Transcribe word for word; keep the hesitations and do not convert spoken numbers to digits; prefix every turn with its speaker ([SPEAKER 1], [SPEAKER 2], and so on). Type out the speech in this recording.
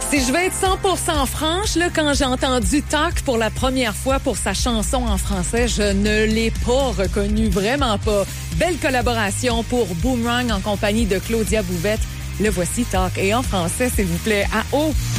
[SPEAKER 1] Si je vais être cent pour cent franche, là, quand j'ai entendu Talk pour la première fois pour sa chanson en français, je ne l'ai pas reconnu, vraiment pas. Belle collaboration pour Boomerang en compagnie de Claudia Bouvette. Le voici Talk et en français, s'il vous plaît, à haut.